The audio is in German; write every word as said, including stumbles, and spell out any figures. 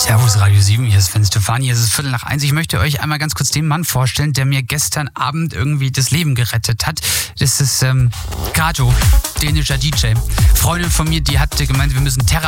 Servus Radio sieben, hier ist Sven Stefani, es ist Viertel nach eins. Ich möchte euch einmal ganz kurz den Mann vorstellen, der mir gestern Abend irgendwie das Leben gerettet hat. Das ist ähm, Kato, dänischer D J. Freundin von mir, die hatte gemeint, wir müssen Terra